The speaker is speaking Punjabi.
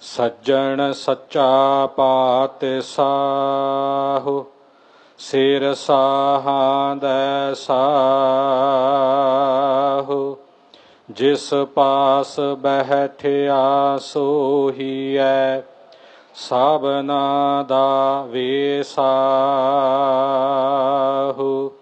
ਸੱਜਣ ਸੱਚਾ ਪਾਤਿ ਸਾਹੁ, ਸਿਰ ਸਾਹਾਂ ਦੈ ਸਾਹੁ। ਜਿਸ ਪਾਸ ਬਹਿਠਿਆ ਸੋਹੀਐ, ਸਭਨਾ ਦਾ ਵੇਸਾਹੁ।